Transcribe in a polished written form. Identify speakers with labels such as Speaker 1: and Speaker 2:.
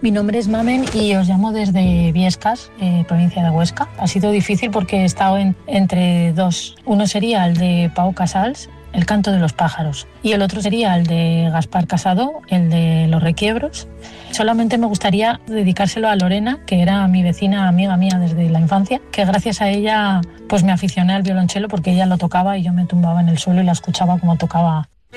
Speaker 1: Mi nombre es Mamen y os llamo desde Biescas, provincia de Huesca. Ha sido difícil porque he estado entre dos. Uno sería el de Pau Casals, El canto de los pájaros, y el otro sería el de Gaspar Casado, el de Los requiebros. Solamente me gustaría dedicárselo a Lorena, que era mi vecina, amiga mía desde la infancia, que gracias a ella pues me aficioné al violonchelo porque ella lo tocaba y yo me tumbaba en el suelo y la escuchaba como tocaba